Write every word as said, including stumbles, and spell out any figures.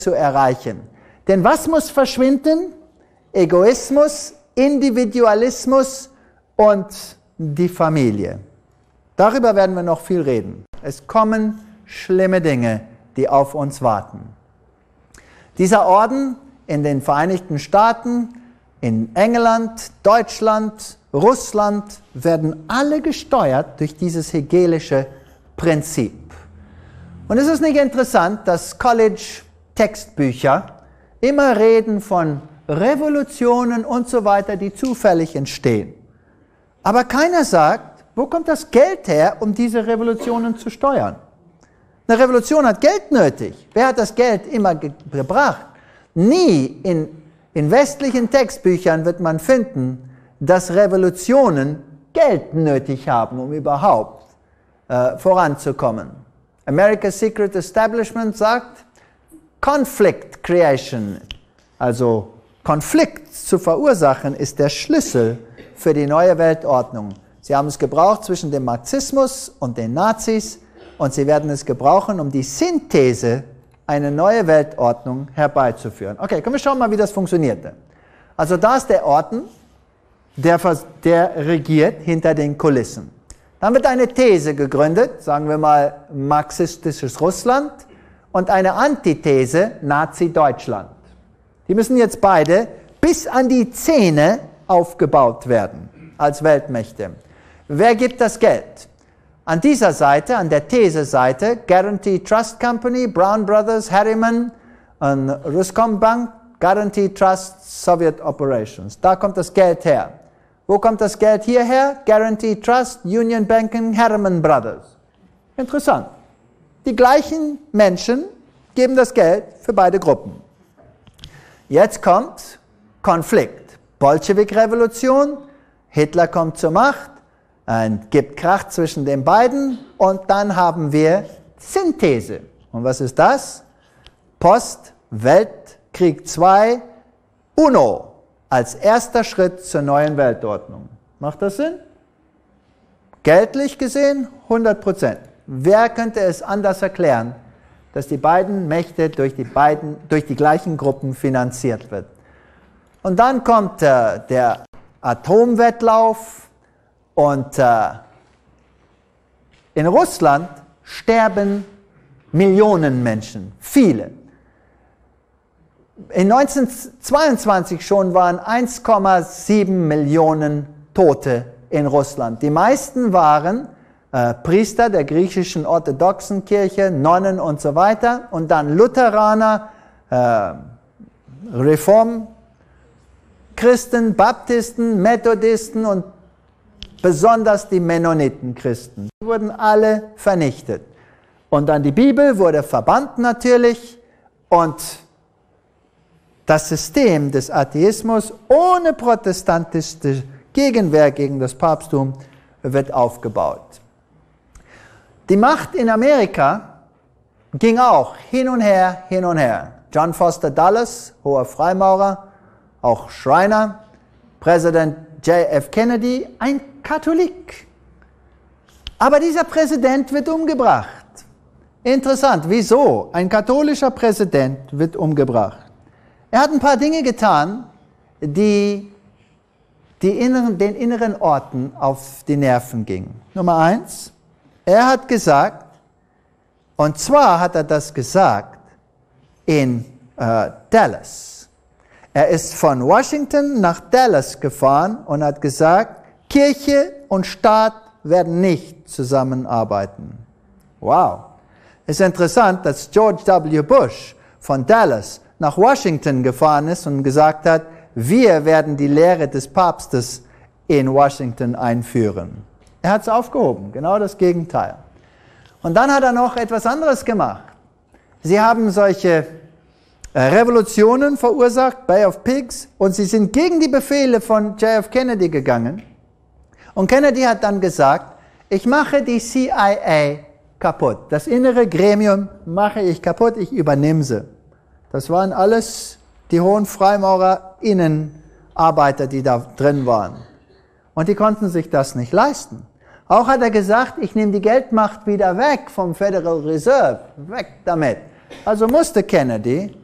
zu erreichen. Denn was muss verschwinden? Egoismus, Individualismus und die Familie. Darüber werden wir noch viel reden. Es kommen schlimme Dinge, die auf uns warten. Dieser Orden in den Vereinigten Staaten, in England, Deutschland, Russland werden alle gesteuert durch dieses hegelische Prinzip. Und es ist nicht interessant, dass College-Textbücher immer reden von Revolutionen und so weiter, die zufällig entstehen. Aber keiner sagt, wo kommt das Geld her, um diese Revolutionen zu steuern? Eine Revolution hat Geld nötig. Wer hat das Geld immer ge- gebracht? Nie in, in westlichen Textbüchern wird man finden, dass Revolutionen Geld nötig haben, um überhaupt äh, voranzukommen. America's Secret Establishment sagt, Conflict Creation, also Konflikt zu verursachen, ist der Schlüssel für die neue Weltordnung. Sie haben es gebraucht zwischen dem Marxismus und den Nazis und sie werden es gebrauchen, um die Synthese, eine neue Weltordnung herbeizuführen. Okay, können wir schauen mal, wie das funktionierte. Also da ist der Orden, der, der regiert hinter den Kulissen. Dann wird eine These gegründet, sagen wir mal marxistisches Russland, und eine Antithese, Nazi-Deutschland. Die müssen jetzt beide bis an die Zähne aufgebaut werden als Weltmächte. Wer gibt das Geld? An dieser Seite, an der These-Seite, Guarantee Trust Company, Brown Brothers, Harriman und Ruscombank, Guarantee Trust Soviet Operations. Da kommt das Geld her. Wo kommt das Geld hierher? Guarantee Trust, Union Banking, Harriman Brothers. Interessant. Die gleichen Menschen geben das Geld für beide Gruppen. Jetzt kommt Konflikt. Bolschewik-Revolution, Hitler kommt zur Macht, und gibt Krach zwischen den beiden und dann haben wir Synthese. Und was ist das? Post-Weltkrieg zwei, UNO als erster Schritt zur neuen Weltordnung. Macht das Sinn? Geldlich gesehen hundert Prozent. Wer könnte es anders erklären, dass die beiden Mächte durch die, beiden, durch die gleichen Gruppen finanziert wird? Und dann kommt äh, der Atomwettlauf und äh, in Russland sterben Millionen Menschen, viele. In neunzehnhundertzweiundzwanzig schon waren eins Komma sieben Millionen Tote in Russland. Die meisten waren äh, Priester der griechischen orthodoxen Kirche, Nonnen und so weiter und dann Lutheraner, äh, Reformchristen, Baptisten, Methodisten und besonders die Mennonitenchristen. Die wurden alle vernichtet. Und dann die Bibel wurde verbannt natürlich und das System des Atheismus ohne protestantische Gegenwehr gegen das Papsttum wird aufgebaut. Die Macht in Amerika ging auch hin und her, hin und her. John Foster Dulles, hoher Freimaurer, auch Schreiner, Präsident J F Kennedy, ein Katholik. Aber dieser Präsident wird umgebracht. Interessant, wieso? Ein katholischer Präsident wird umgebracht. Er hat ein paar Dinge getan, die, die inneren, den inneren Orten auf die Nerven gingen. Nummer eins, er hat gesagt, und zwar hat er das gesagt in äh, Dallas. Er ist von Washington nach Dallas gefahren und hat gesagt, Kirche und Staat werden nicht zusammenarbeiten. Wow. Es ist interessant, dass George W. Bush von Dallas nach Washington gefahren ist und gesagt hat, wir werden die Lehre des Papstes in Washington einführen. Er hat es aufgehoben, genau das Gegenteil. Und dann hat er noch etwas anderes gemacht. Sie haben solche Revolutionen verursacht, Bay of Pigs, und sie sind gegen die Befehle von J F Kennedy gegangen. Und Kennedy hat dann gesagt, ich mache die C I A kaputt. Das innere Gremium mache ich kaputt, ich übernehme sie. Das waren alles die hohen Freimaurer, Innenarbeiter, die da drin waren. Und die konnten sich das nicht leisten. Auch hat er gesagt, ich nehme die Geldmacht wieder weg vom Federal Reserve, weg damit. Also musste Kennedy